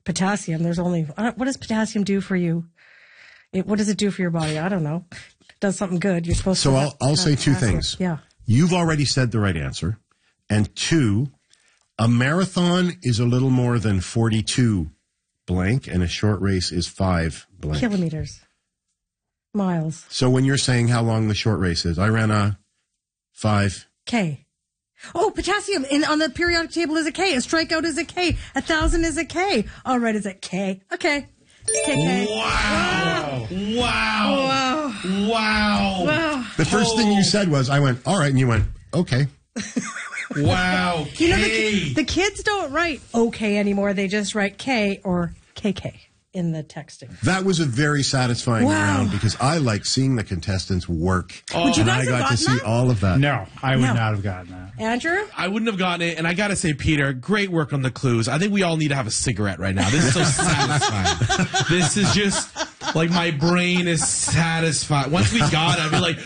potassium. There's only, what does potassium do for you? What does it do for your body? I don't know. It does something good. You're supposed to. So I'll say two things. Yeah. You've already said the right answer. And two, a marathon is a little more than 42 blank, and a short race is 5 blank. Kilometers. Miles. So when you're saying how long the short race is, I ran a 5. K. Oh, potassium on the periodic table is a K. A strikeout is a K. 1,000 is a K. All right, is it K? Okay. KK. Wow. Wow. Wow. Wow. Wow. The first thing you said was, I went, all right, and you went, okay. Wow. You know, K. the kids don't write OK anymore. They just write K or KK in the texting. That was a very satisfying Wow. round because I like seeing the contestants work. Would you And guys I have got to gotten see that? all of that. No, I would No. not have gotten that. Andrew? I wouldn't have gotten it, and I gotta say, Peter, great work on the clues. I think we all need to have a cigarette right now. This is so satisfying. This is just like my brain is satisfied. Once we got it, I'd be like,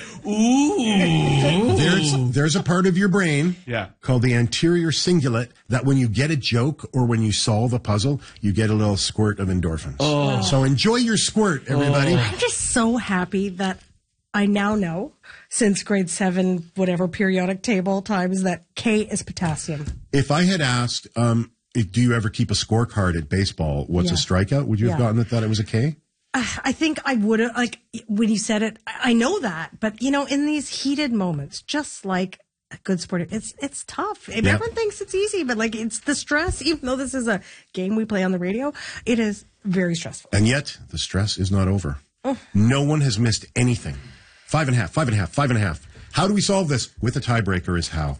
ooh. There's a part of your brain Yeah. called the anterior cingulate that when you get a joke or when you solve a puzzle, you get a little squirt of endorphins. Oh. So enjoy your squirt, everybody. I'm just so happy that I now know, since grade 7, whatever periodic table times, that K is potassium. If I had asked, do you ever keep a scorecard at baseball? What's a Yeah. strikeout? Would you have Yeah. gotten that it was a K? I think I would have, like, when you said it, I know that, but, you know, in these heated moments, just like a good sport, it's tough. Everyone thinks it's easy, but, like, it's the stress, even though this is a game we play on the radio, it is very stressful. And yet, the stress is not over. No one has missed anything. 5.5, 5.5, 5.5. How do we solve this? With a tiebreaker is how.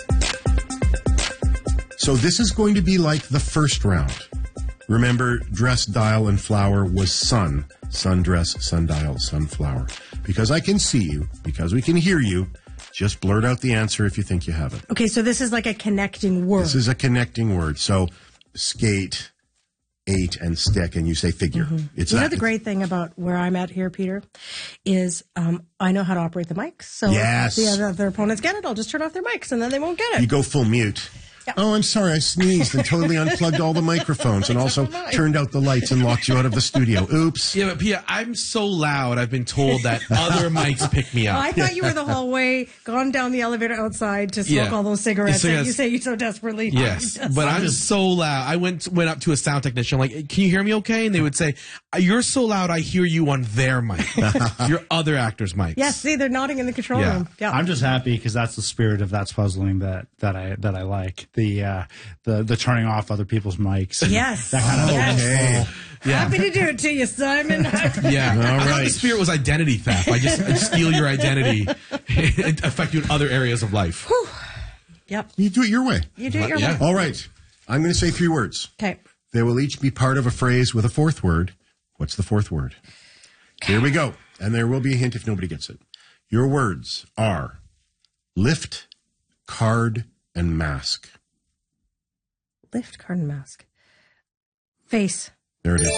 So this is going to be like the first round. Remember, dress, dial, and flower was sun. Sundress, sundial, sunflower. Because I can see you, because we can hear you, just blurt out the answer if you think you have it. Okay, so this is like a connecting word. This is a connecting word. So skate, 8, and stick, and you say figure. It's You know that. the great thing about where I'm at here, Peter, is I know how to operate the mics. So Yes. if the other opponents get it, I'll just turn off their mics and then they won't get You it. go full mute. Yeah. Oh, I'm sorry, I sneezed and totally unplugged all the microphones and also turned out the lights and locked you out of the studio. Oops. Yeah, but Pia, I'm so loud, I've been told that other mics pick me up. I thought you were the whole way gone down the elevator outside to smoke Yeah. all those cigarettes Yes, that you yes. say you so desperately need. Yes, but I'm so loud. I went up to a sound technician, like, can you hear me okay? And they would say, you're so loud, I hear you on their mic. Your other actor's mics. Yes, see, they're nodding in the control Yeah. room. Yeah. I'm just happy because that's the spirit of That's Puzzling that I like. The turning off other people's mics. and Yes. That kind of Yes. Hey. Yeah. Happy to do it to you, Simon. Yeah. All I thought right. the spirit was identity theft. I steal your identity and affect you in other areas of life. Yep. You do it your way. You do it your Yeah. way. All right. I'm going to say 3 words. Okay. They will each be part of a phrase with a 4th word. What's the 4th word? Here we go. And there will be a hint if nobody gets it. Your words are lift, card, and mask. Lift, card, and mask. Face. There it is.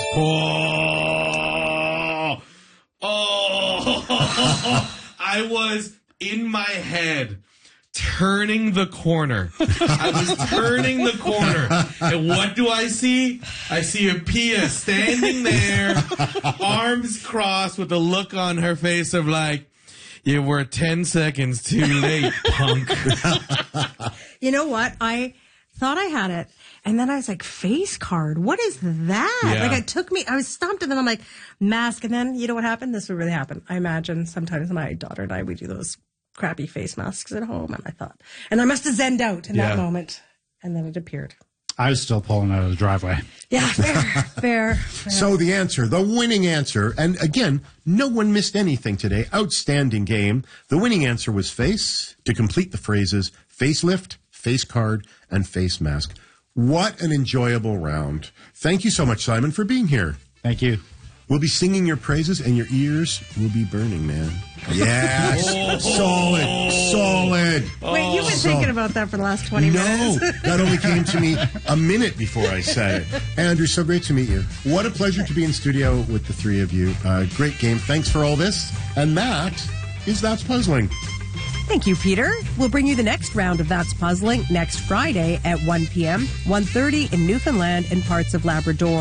I was in my head turning the corner. I was turning the corner. And what do I see? I see a Pia standing there, arms crossed with a look on her face of like, you were 10 seconds too late, punk. You know what? I thought I had it. And then I was like, face card? What is that? Yeah. Like, it took me, I was stumped, and then I'm like, mask. And then, you know what happened? This would really happen. I imagine sometimes my daughter and I, we do those crappy face masks at home. And I thought, and I must have zenned out in that Yeah. moment. And then it appeared. I was still pulling out of the driveway. Yeah, fair. So the answer, the winning answer, and again, no one missed anything today. Outstanding game. The winning answer was face. To complete the phrases, facelift, face card, and face mask. What an enjoyable round. Thank you so much, Simon, for being here. Thank you. We'll be singing your praises and your ears will be burning, man. Yes. Solid. Wait, you've been thinking about that for the last 20 No, minutes. that only came to me a minute before I said it. Andrew, so great to meet you. What a pleasure to be in studio with the 3 of you. Great game. Thanks for all this. And that is That's Puzzling. Thank you, Peter. We'll bring you the next round of That's Puzzling next Friday at 1 p.m., 1:30 in Newfoundland and parts of Labrador.